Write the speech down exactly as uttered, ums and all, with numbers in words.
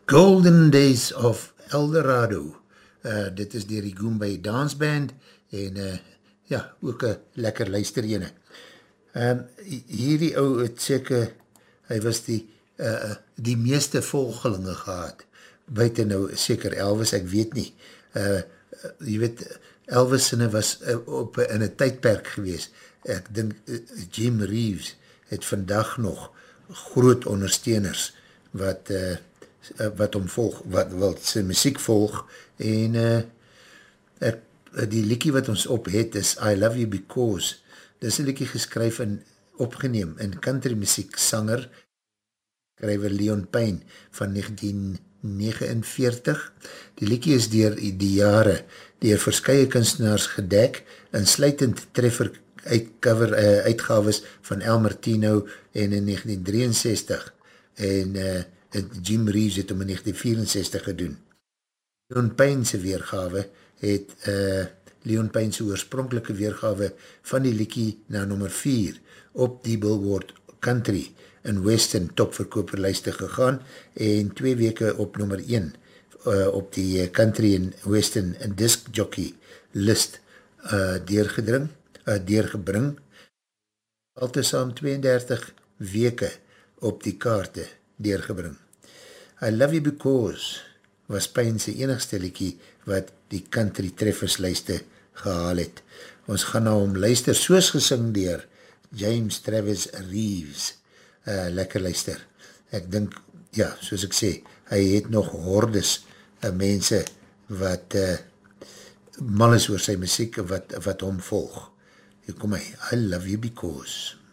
Golden Days of Eldorado. Uh, dit is dier die Goombay Dance Band en uh, ja, ook een lekker luister ene. Um, hierdie ou het seker, hy was die, uh, die meeste volgelinge gehad. Buiten nou seker Elvis, ek weet nie. Uh, jy weet, Elvis sinne was uh, op, in een tydperk gewees. Ek dink uh, Jim Reeves het vandag nog groot ondersteuners wat uh, wat om volg, wat, wat sy muziek volg, en uh, ek, die liekie wat ons op het is I Love You Because. Dit is een liekie geskryf en opgeneem in country muziek sanger, skrywer Leon Payne van negentien negenenveertig. Die liekie is dier die jare dier verskye kunstenaars gedek, insluitend treffer uit cover uh, uitgaves van El Martino en in negentien drieënzestig en uh, Jim Reeves het om in negentien vierenzestig gedoen. Leon Payne's weergawe het uh, Leon Payne's oorspronkelike weergawe van die liekie na nummer vier op die Billboard Country en Western topverkoperlijste gegaan en twee weke op nummer een uh, op die Country en Western disc jockey list uh, deurgedring, uh, deurgebring. Altesaam tweeëndertig weke op die kaarte deurgebring. I Love You Because was Payne's enigste liekie wat die country trefferslijste gehaal het. Ons gaan nou om luister soos gesing dier James Travis Reeves. Uh, lekker luister. Ek dink, ja, soos ek sê, hy het nog hordes uh, mense wat uh, mal is oor sy muziek wat, wat hom volg. Hier kom hy, I Love You Because.